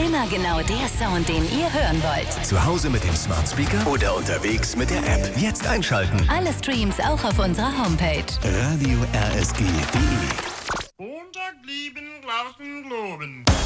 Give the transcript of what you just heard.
Immer genau der Sound, den ihr hören wollt. Zu Hause mit dem Smart Speaker oder unterwegs mit der App. Jetzt einschalten. Alle Streams auch auf unserer Homepage. Radio RSG.de. Montag lieben, Glauben, Globen.